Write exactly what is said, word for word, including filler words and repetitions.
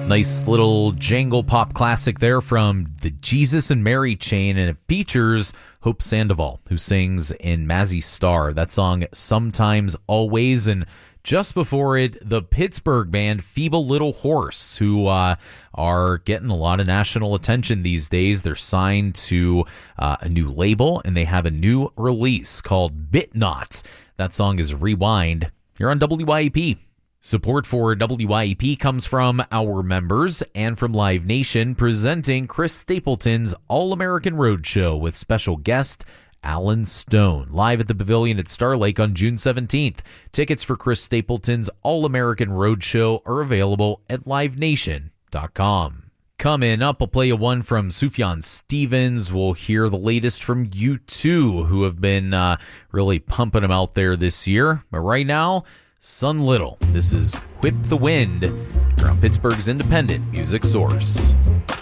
Nice little jangle pop classic there from the Jesus and Mary Chain, and it features Hope Sandoval, who sings in Mazzy Star. That song, Sometimes Always, and just before it, the Pittsburgh band Feeble Little Horse, who uh, are getting a lot of national attention these days. They're signed to uh, a new label, and they have a new release called Bit Not. That song is Rewind. You're on W I E P. Support for W I E P comes from our members and from Live Nation, presenting Chris Stapleton's All-American Roadshow with special guest Alan Stone, live at the Pavilion at Star Lake on June seventeenth. Tickets for Chris Stapleton's All-American Roadshow are available at live nation dot com. Coming up, I'll play you one from Sufjan Stevens. We'll hear the latest from U two, who have been uh, really pumping them out there this year. But right now, Sun Little. This is Whip the Wind. You're on Pittsburgh's independent music source.